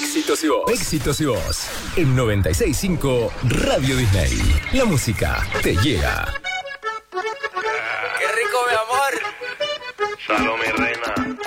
Éxitos y voz. Éxitos y voz. En 96.5 Radio Disney. La música te llega. ¡Qué rico, mi amor! Salome